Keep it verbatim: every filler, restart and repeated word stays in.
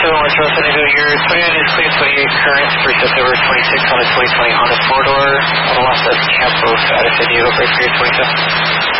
seven one zero seven two, you're twenty-nine is clean, twenty-eight current for September twenty-sixth on a twenty twenty Honda four-door. On the last that's canceled status, and you go break for your twenty-seven.